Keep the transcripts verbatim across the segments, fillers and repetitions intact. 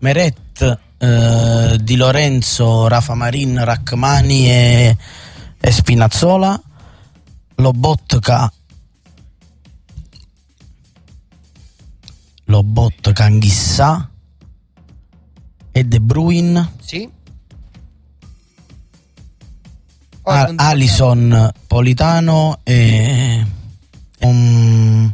Meret, eh, Di Lorenzo, Rafa Marin, Rachmani e, e Spinazzola, Lobotka, Lobotka, Anghissà e De Bruyne. Sì. Al- Alisson, Politano e um,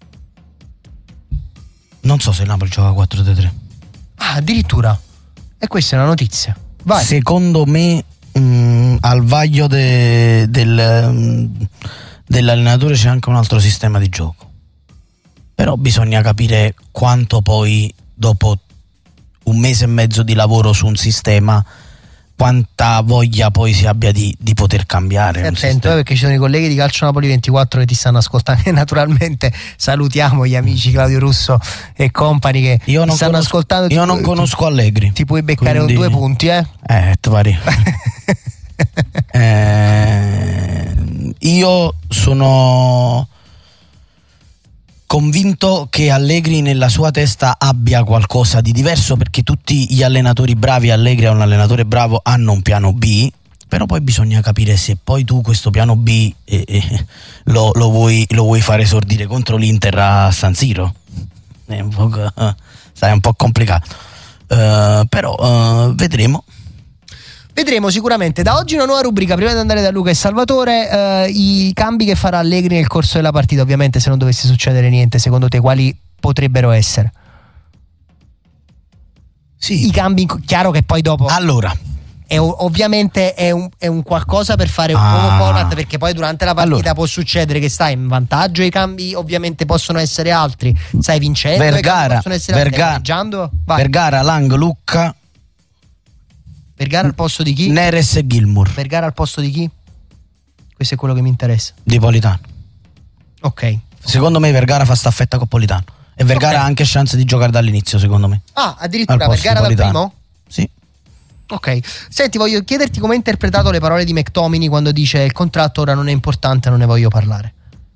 non so se il Napoli gioca quattro tre tre. Ah, addirittura. E questa è una notizia. Vai. Secondo me um, al vaglio de, del, um, dell'allenatore c'è anche un altro sistema di gioco, però bisogna capire quanto poi dopo un mese e mezzo di lavoro su un sistema, quanta voglia poi si abbia di, di poter cambiare. Stai attento, eh, perché ci sono i colleghi di Calcio Napoli ventiquattro che ti stanno ascoltando e naturalmente salutiamo gli amici Claudio Russo e compagni che io non stanno conosco, ascoltando. Io ti, non conosco Allegri. Ti puoi beccare quindi... due punti, eh? Eh, ti pare. eh, io sono convinto che Allegri nella sua testa abbia qualcosa di diverso, perché tutti gli allenatori bravi, Allegri è un allenatore bravo, hanno un piano B, però poi bisogna capire se poi tu questo piano B eh, eh, lo, lo, vuoi, lo vuoi fare esordire contro l'Inter a San Siro. È un po', uh, sai, un po' complicato, uh, però uh, vedremo. Vedremo sicuramente. Da oggi una nuova rubrica, prima di andare da Luca e Salvatore, eh, i cambi che farà Allegri nel corso della partita. Ovviamente, se non dovesse succedere niente, secondo te quali potrebbero essere? Sì. I cambi, chiaro che poi dopo allora è, ovviamente è un, è un qualcosa per fare un ah. nuovo format, perché poi durante la partita allora. può succedere che stai in vantaggio, i cambi ovviamente possono essere altri, stai vincendo, Vergara, possono essere Vergara, altri, Vergara, Lang, Lucca. Vergara al posto di chi? Neres e Gilmour. Vergara al posto di chi? Questo è quello che mi interessa. Di Politano. Ok. Secondo me Vergara fa staffetta con Politano. E Vergara okay. ha anche chance di giocare dall'inizio, secondo me. Ah, addirittura Vergara dal primo? Sì. Ok. Senti, voglio chiederti come hai interpretato le parole di McTominay quando dice il contratto ora non è importante, non ne voglio parlare.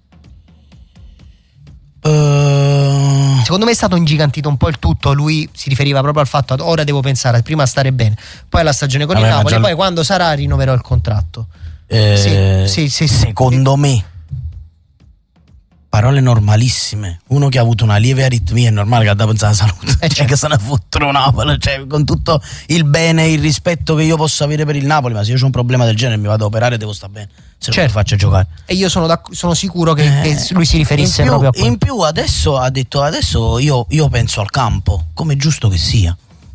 Uh... Secondo me è stato ingigantito un po' il tutto. Lui si riferiva proprio al fatto ora devo pensare prima a stare bene, poi alla stagione con Vabbè, il Napoli, già... e poi quando sarà rinnoverò il contratto. eh, sì, sì, sì, secondo sì. me parole normalissime. Uno che ha avuto una lieve aritmia è normale che ha da pensare alla salute, eh, cioè certo. che se ne fottono Napoli, cioè, con tutto il bene e il rispetto che io posso avere per il Napoli, ma se io ho un problema del genere mi vado a operare devo stare bene, se certo. non mi faccio giocare. E io sono, da, sono sicuro che, eh, che lui si riferisse in più, proprio a quello. In più adesso ha detto adesso io, io penso al campo, come è giusto che sia.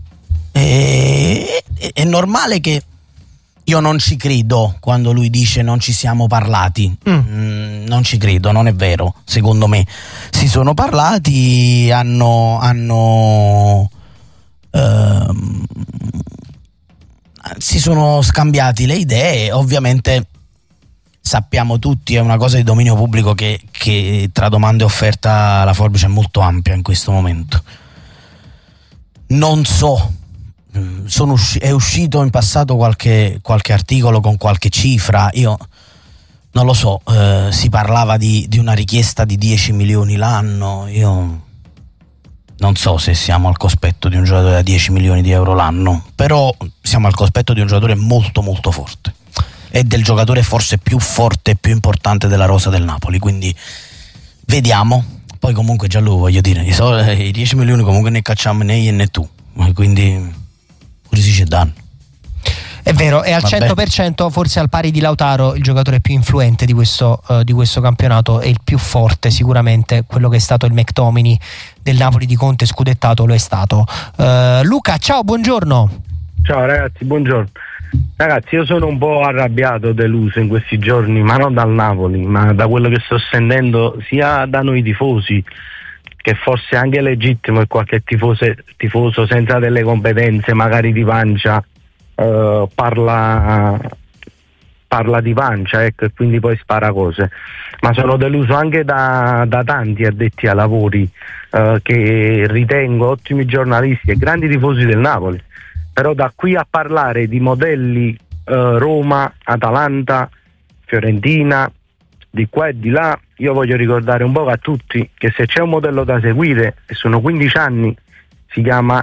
E, è, è normale che io non ci credo quando lui dice non ci siamo parlati. Mm. Mm, non ci credo, non è vero. Secondo me si sono parlati, hanno hanno ehm, si sono scambiati le idee. Ovviamente sappiamo tutti, è una cosa di dominio pubblico che, che tra domanda e offerta la forbice è molto ampia in questo momento. Non so, sono usci- è uscito in passato qualche, qualche articolo con qualche cifra, io non lo so, eh, si parlava di, di una richiesta di dieci milioni l'anno, io non so se siamo al cospetto di un giocatore da dieci milioni di euro l'anno, però siamo al cospetto di un giocatore molto molto forte e del giocatore forse più forte e più importante della rosa del Napoli, quindi vediamo. Poi comunque già lo voglio dire, i, so, i dieci milioni comunque ne cacciamo né io né tu, quindi si ci danno. È vero, è al Vabbè. cento per cento, forse al pari di Lautaro, il giocatore più influente di questo, uh, di questo campionato e il più forte sicuramente, quello che è stato il McTominay del Napoli di Conte scudettato lo è stato. Uh, Luca, ciao, buongiorno. Ciao ragazzi, buongiorno. Ragazzi, io sono un po' arrabbiato, deluso in questi giorni, ma non dal Napoli, ma da quello che sto sentendo sia da noi tifosi, che forse anche è legittimo che qualche tifoso, tifoso senza delle competenze, magari di pancia, eh, parla, parla di pancia, ecco, e quindi poi spara cose. Ma sono deluso anche da, da tanti addetti ai lavori, eh, che ritengo ottimi giornalisti e grandi tifosi del Napoli. Però da qui a parlare di modelli eh, Roma, Atalanta, Fiorentina, di qua e di là, io voglio ricordare un po' a tutti che se c'è un modello da seguire, e sono quindici anni, si chiama